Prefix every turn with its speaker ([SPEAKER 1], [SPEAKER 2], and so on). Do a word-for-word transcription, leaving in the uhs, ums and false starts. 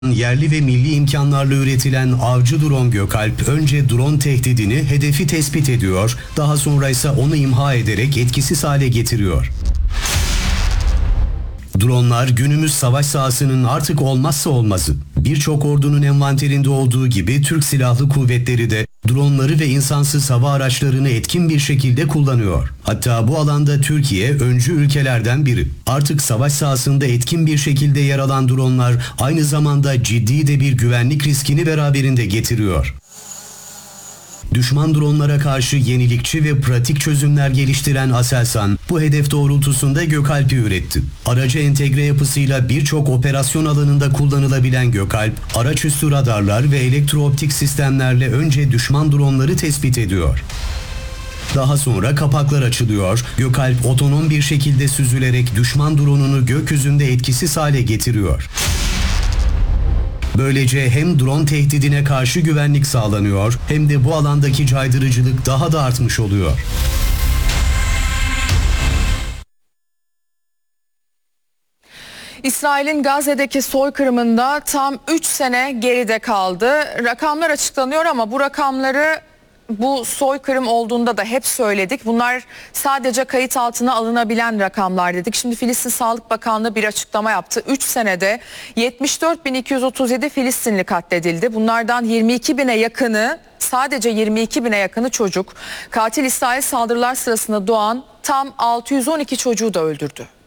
[SPEAKER 1] Yerli ve milli imkanlarla üretilen avcı drone Gökalp önce drone tehdidini, hedefi tespit ediyor, daha sonra ise onu imha ederek etkisiz hale getiriyor. Dronlar günümüz savaş sahasının artık olmazsa olmazı. Birçok ordunun envanterinde olduğu gibi Türk Silahlı Kuvvetleri de dronları ve insansız hava araçlarını etkin bir şekilde kullanıyor. Hatta bu alanda Türkiye öncü ülkelerden biri. Artık savaş sahasında etkin bir şekilde yer alan dronlar aynı zamanda ciddi de bir güvenlik riskini beraberinde getiriyor. Düşman dronlara karşı yenilikçi ve pratik çözümler geliştiren Aselsan, bu hedef doğrultusunda Gökalp'i üretti. Araca entegre yapısıyla birçok operasyon alanında kullanılabilen Gökalp, araçüstü radarlar ve elektrooptik sistemlerle önce düşman dronları tespit ediyor. Daha sonra kapaklar açılıyor, Gökalp otonom bir şekilde süzülerek düşman dronunu gökyüzünde etkisiz hale getiriyor. Böylece hem drone tehdidine karşı güvenlik sağlanıyor, hem de bu alandaki caydırıcılık daha da artmış oluyor.
[SPEAKER 2] İsrail'in Gazze'deki soykırımında tam üç sene geride kaldı. Rakamlar açıklanıyor ama bu rakamları bu soykırım olduğunda da hep söyledik. Bunlar sadece kayıt altına alınabilen rakamlar dedik. Şimdi Filistin Sağlık Bakanlığı bir açıklama yaptı. üç senede yetmiş dört bin iki yüz otuz yedi Filistinli katledildi. Bunlardan yirmi iki bine yakını, sadece yirmi iki bine yakını çocuk. Katil İsrail saldırılar sırasında doğan tam altı yüz on iki çocuğu da öldürdü.